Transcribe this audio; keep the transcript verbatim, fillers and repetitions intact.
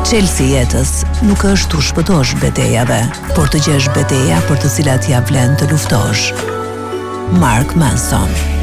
Çelësi i jetës nuk është të shpëtosh betejave, por të gjesh beteja për të cilat ja vlen të luftosh. Mark Manson.